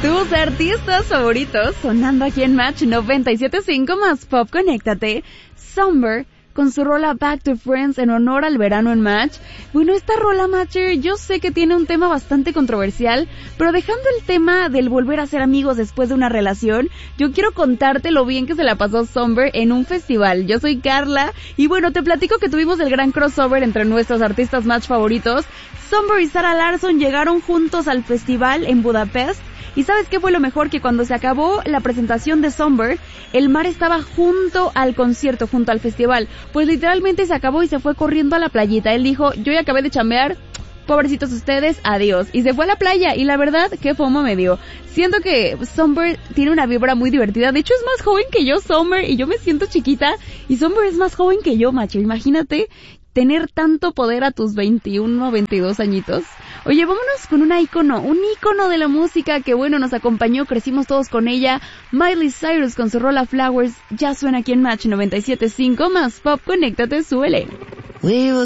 Tus artistas favoritos sonando aquí en Match 97.5 más Pop. Conéctate. Somber con su rola Back to Friends en honor al verano en Match. Bueno, esta rola, Matcher, yo sé que tiene un tema bastante controversial, pero dejando el tema del volver a ser amigos después de una relación, yo quiero contarte lo bien que se la pasó Somber en un festival. Yo soy Carla, y bueno, te platico que tuvimos el gran crossover entre nuestros artistas Match favoritos. Somber y Zara Larsson llegaron juntos al festival en Budapest. ¿Y sabes qué fue lo mejor? Que cuando se acabó la presentación de Somber, el mar estaba junto al concierto, junto al festival. Pues literalmente se acabó y se fue corriendo a la playita. Él dijo, yo ya acabé de chambear, pobrecitos ustedes, adiós. Y se fue a la playa, y la verdad, qué fomo me dio. Siento que Somber tiene una vibra muy divertida. De hecho, es más joven que yo, Somber, y yo me siento chiquita. Y Somber es más joven que yo, macho. Imagínate tener tanto poder a tus 21 o 22 añitos. Oye, vámonos con un ícono de la música que bueno, nos acompañó, crecimos todos con ella. Miley Cyrus con su rola Flowers, ya suena aquí en Match 97.5 más Pop. Conéctate, súbele. We were